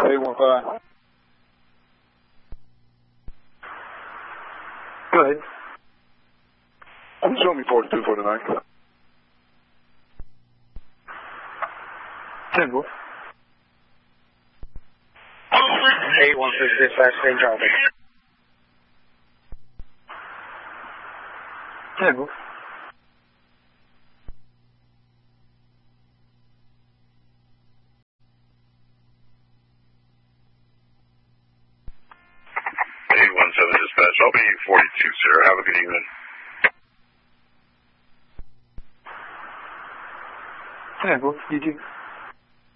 815. Go ahead. Show me 4249. 10-4. 816 dispatch, same traffic. 10-4. 817 dispatch. I'll be 42, sir. Have a good evening. 10-4. You too.